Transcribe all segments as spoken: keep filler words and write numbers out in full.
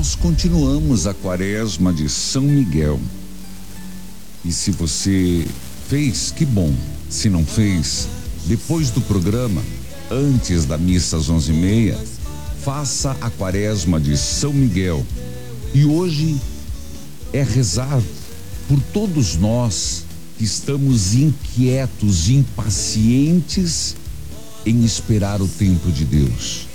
nós continuamos a quaresma de São Miguel. E se você fez, que bom. Se não fez, depois do programa, antes da missa às onze e meia, faça a quaresma de São Miguel. E hoje é rezar por todos nós que estamos inquietos, impacientes em esperar o tempo de Deus.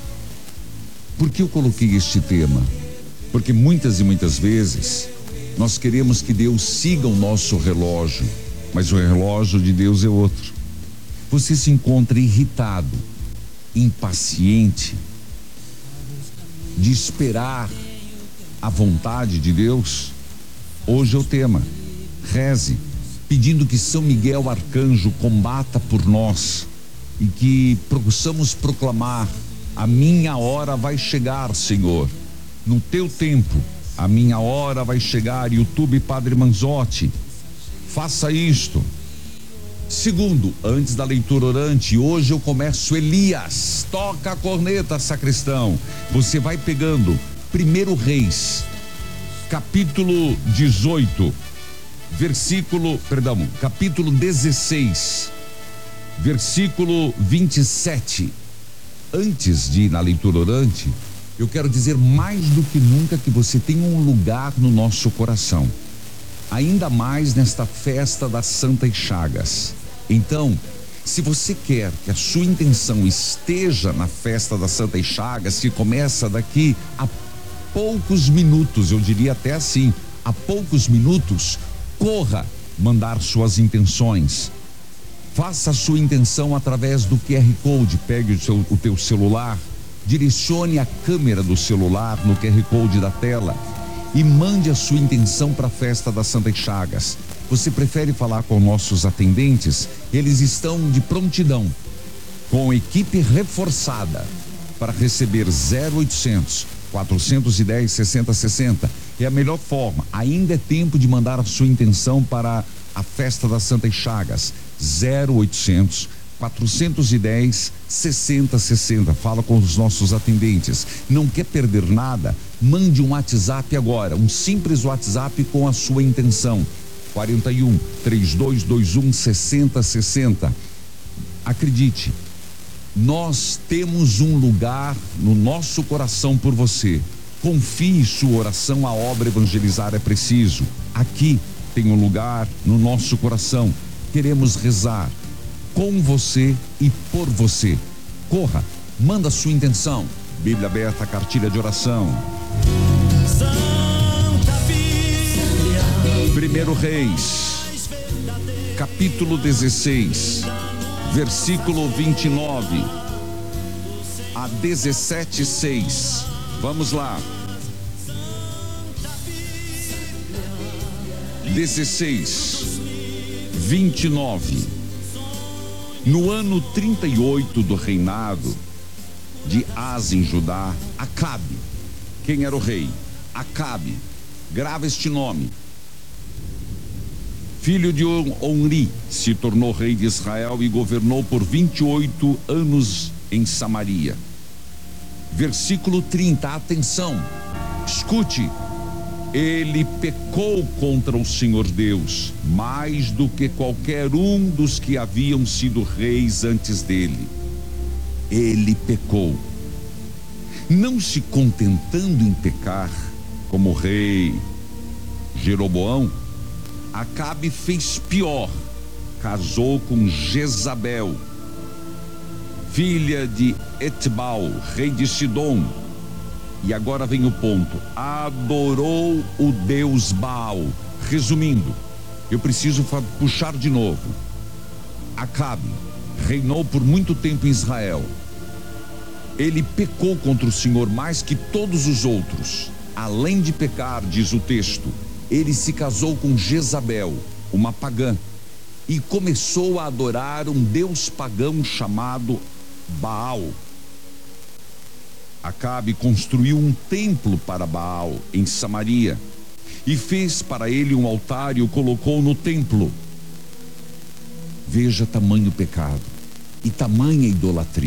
Por que eu coloquei este tema? Porque muitas e muitas vezes nós queremos que Deus siga o nosso relógio, mas o relógio de Deus é outro. Você se encontra irritado, impaciente de esperar a vontade de Deus? Hoje é o tema. Reze, pedindo que São Miguel Arcanjo combata por nós e que possamos proclamar: a minha hora vai chegar, Senhor. No teu tempo, a minha hora vai chegar. YouTube Padre Manzotti, faça isto. Segundo, antes da leitura orante, hoje eu começo Elias. Toca a corneta, sacristão. Você vai pegando Primeiro Reis, capítulo dezoito, versículo, perdão, capítulo dezesseis, versículo vinte e sete. Antes de ir na leitura orante, eu quero dizer mais do que nunca que você tem um lugar no nosso coração, ainda mais nesta festa das Santas Chagas. Então, se você quer que a sua intenção esteja na festa das Santas Chagas, que começa daqui a poucos minutos, eu diria até assim, a poucos minutos, corra mandar suas intenções. Faça a sua intenção através do Q R Code. Pegue o, seu, o teu celular, direcione a câmera do celular no Q R Code da tela e mande a sua intenção para a festa das Santas Chagas. Você prefere falar com nossos atendentes? Eles estão de prontidão, com equipe reforçada para receber zero oitocentos, quatrocentos e dez, sessenta sessenta. É a melhor forma. Ainda é tempo de mandar a sua intenção para a festa das Santas Chagas. zero oitocentos, quatrocentos e dez, sessenta sessenta. Fala com os nossos atendentes. Não quer perder nada? Mande um WhatsApp agora, um simples WhatsApp com a sua intenção. quarenta e um, trinta e dois vinte e um, sessenta sessenta. Acredite, nós temos um lugar no nosso coração por você. Confie sua oração, a obra evangelizar é preciso. Aqui tem um lugar no nosso coração. Queremos rezar com você e por você. Corra, manda sua intenção. Bíblia aberta, cartilha de oração. Santa Bíblia. Primeiro Reis, capítulo dezesseis, versículo vinte e nove a dezessete, seis. Vamos lá. dezesseis, vinte e nove. No ano trinta e oito do reinado de Asa em Judá, Acabe. Quem era o rei? Acabe. Grava este nome. Filho de Onri, se tornou rei de Israel e governou por vinte e oito anos em Samaria. Versículo trinta, atenção, escute. Ele pecou contra o Senhor Deus, mais do que qualquer um dos que haviam sido reis antes dele. Ele pecou. Não se contentando em pecar, como o rei Jeroboão, Acabe fez pior. Casou com Jezabel, filha de Etbal, rei de Sidom. E agora vem o ponto: adorou o deus Baal. Resumindo, eu preciso puxar de novo. Acabe reinou por muito tempo em Israel. Ele pecou contra o Senhor mais que todos os outros. Além de pecar, diz o texto, ele se casou com Jezabel, uma pagã, e começou a adorar um deus pagão chamado Baal. Acabe construiu um templo para Baal em Samaria e fez para ele um altar e o colocou no templo. Veja tamanho pecado e tamanha idolatria.